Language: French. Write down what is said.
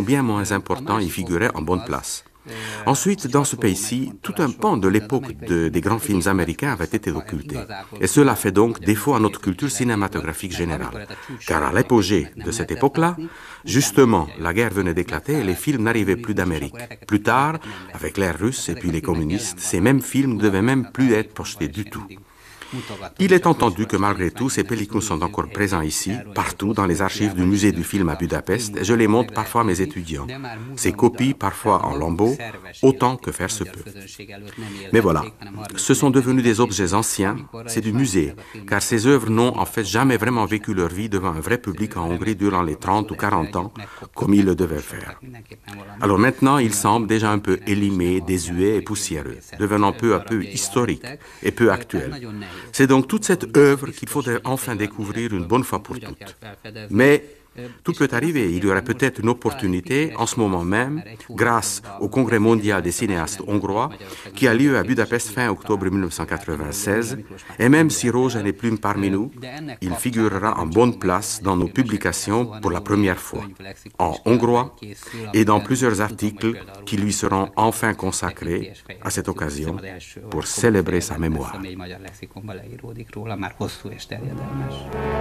bien moins importants y figuraient en bonne place. Ensuite, dans ce pays-ci, tout un pan de l'époque des grands films américains avait été occulté. Et cela fait donc défaut à notre culture cinématographique générale. Car à l'apogée de cette époque-là, justement, la guerre venait d'éclater et les films n'arrivaient plus d'Amérique. Plus tard, avec l'ère russe et puis les communistes, ces mêmes films ne devaient même plus être projetés du tout. Il est entendu que malgré tout, ces pellicules sont encore présents ici, partout, dans les archives du musée du film à Budapest, et je les montre parfois à mes étudiants. Ces copies, parfois en lambeaux, autant que faire se peut. Mais voilà, ce sont devenus des objets anciens, c'est du musée, car ces œuvres n'ont en fait jamais vraiment vécu leur vie devant un vrai public en Hongrie durant les 30 ou 40 ans, comme ils le devaient faire. Alors maintenant, ils semblent déjà un peu élimés, désuets et poussiéreux, devenant peu à peu historiques et peu actuels. C'est donc toute cette œuvre qu'il faudrait enfin découvrir une bonne fois pour toutes. Mais tout peut arriver. Il y aurait peut-être une opportunité en ce moment même, grâce au Congrès mondial des cinéastes hongrois, qui a lieu à Budapest fin octobre 1996. Et même si Rózsa n'est plus parmi nous, il figurera en bonne place dans nos publications pour la première fois, en hongrois et dans plusieurs articles qui lui seront enfin consacrés à cette occasion pour célébrer sa mémoire.